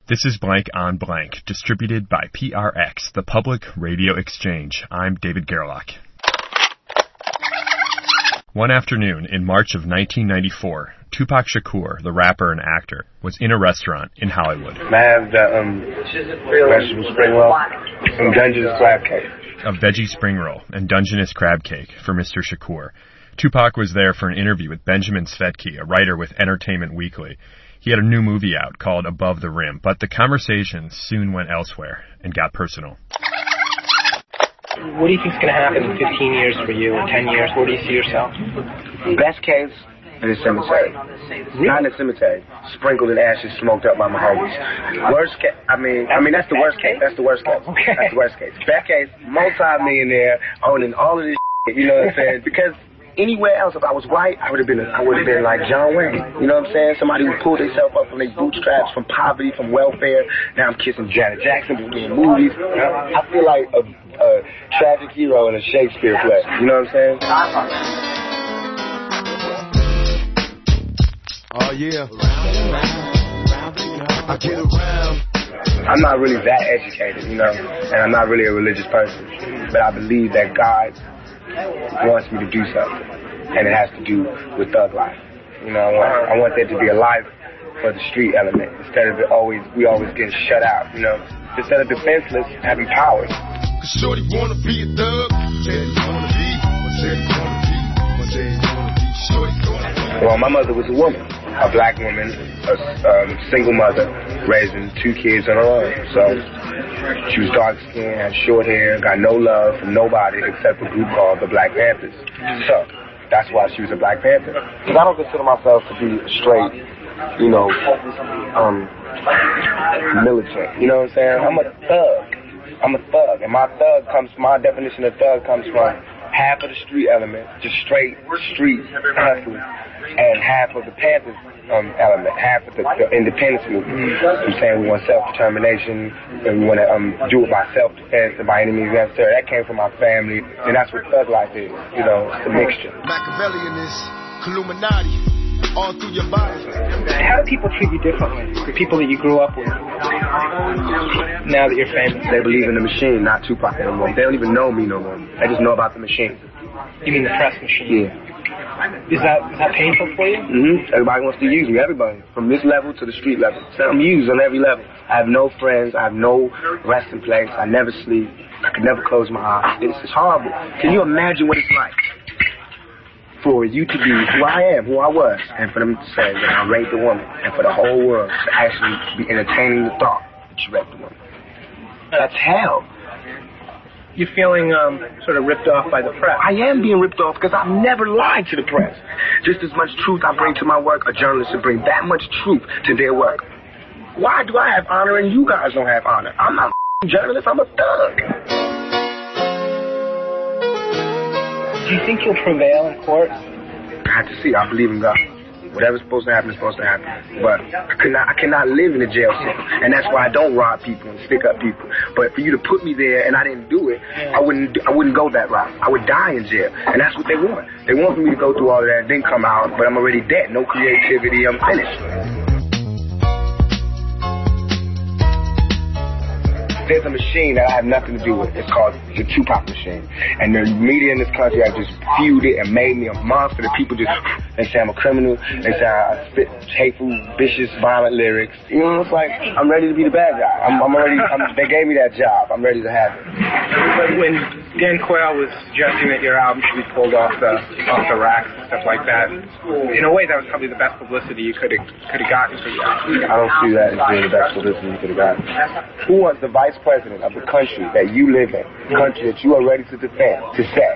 This is Blank on Blank, distributed by PRX, the Public Radio Exchange. I'm David Gerlach. One afternoon in March of 1994, Tupac Shakur, the rapper and actor, was in a restaurant in Hollywood. May I have the vegetable spring roll and Dungeness crab cake? A veggie spring roll and Dungeness crab cake for Mr. Shakur. Tupac was there for an interview with Benjamin Svetke, a writer with Entertainment Weekly. He had a new movie out called Above the Rim, but the conversation soon went elsewhere and got personal. What do you think is going to happen in 15 years for you, or 10 years? Where do you see yourself? Best case, in the cemetery. Really? Not in the cemetery. Sprinkled in ashes, smoked up by my homies. Worst case, I mean that's the worst case. That's the worst case. Okay. That's the worst case. Best case, multi-millionaire, owning all of this shit, you know what I'm saying? Because anywhere else, if I was white, I would have been like John Wayne. You know what I'm saying? Somebody who pulled themselves up from their bootstraps, from poverty, from welfare. Now I'm kissing Janet Jackson, doing movies. I feel like a tragic hero in a Shakespeare play. You know what I'm saying? Oh yeah. I get around. I'm not really that educated, you know, and I'm not really a religious person, but I believe that God wants me to do something, and it has to do with thug life. You know, I want there to be a life for the street element instead of we always getting shut out. You know, instead of defenseless, having powers. Cause shorty wanna be a thug. Said he wanna be. Said he wanna be. Said he wanna be. Shorty wanna be. Well, my mother was a woman, a black woman, a single mother, raising 2 kids on her own. So she was dark-skinned, had short hair, got no love from nobody except a group called the Black Panthers. So that's why she was a Black Panther. Because I don't consider myself to be straight, you know, militant. You know what I'm saying? I'm a thug. And my definition of thug comes from half of the street element, just straight street hustling, and half of the Panthers element, half of the independence movement. I'm saying we want self-determination, and we want to do it by self-defense and by any means necessary. That came from my family, and that's what thug life is. You know, it's a mixture. Machiavellian is Illuminati. All through your body. How do people treat you differently? The people that you grew up with, now that you're famous? They believe in the machine, not Tupac anymore. They don't even know me no more. They just know about the machine. You mean the press machine? Yeah. Is that painful for you? Mm-hmm. Everybody wants to use me. Everybody. From this level to the street level. So I'm used on every level. I have no friends. I have no resting place. I never sleep. I could never close my eyes. It's horrible. Can you imagine what it's like for you to be who I am, who I was, and for them to say that I raped a woman, and for the whole world to actually be entertaining the thought that you raped a woman? That's hell. You're feeling sort of ripped off by the press. I am being ripped off because I've never lied to the press. Just as much truth I bring to my work, a journalist should bring that much truth to their work. Why do I have honor and you guys don't have honor? I'm not a journalist, I'm a thug. Do you think you'll prevail in court? I have to see. I believe in God. Whatever's supposed to happen is supposed to happen. But I cannot live in a jail cell, and that's why I don't rob people and stick up people. But for you to put me there and I didn't do it, I wouldn't go that route. I would die in jail, and that's what they want. They want for me to go through all of that, then come out, but I'm already dead. No creativity. I'm finished. There's a machine that I have nothing to do with. It's called the Tupac machine. And the media in this country have just viewed it and made me a monster. The people just, they say I'm a criminal. They say I spit hateful, vicious, violent lyrics. You know, it's like, I'm ready to be the bad guy. They gave me that job. I'm ready to have it. When Dan Quayle was suggesting that your album should be pulled off the racks and stuff like that, in a way that was probably the best publicity you could have gotten for the album. I don't see that as being the best publicity you could have gotten. Who wants the vice president of the country that you live in, the country that you are ready to defend, to say